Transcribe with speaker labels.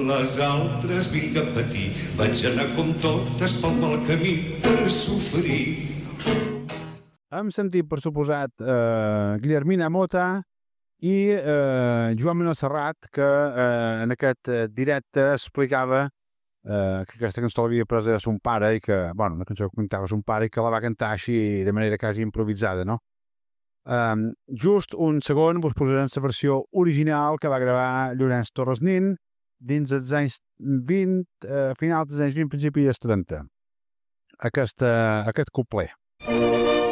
Speaker 1: les altres vinc a patir. Vaig anar com totes pel mal camí per sofrir.
Speaker 2: Hem sentit, per suposat, Guillermina Mota i Joan Manuel Serrat, que en aquest directe explicava que aquesta cançó l'havia pres de son pare i que, bueno, una cançó que cantava son pare i que la va cantar així de manera quasi improvisada, no? Just un segon vos posarem la versió original que va gravar Llorenç Torres Nin dins dels anys 20, finals dels anys 20, principi dels 30. Aquest couplet.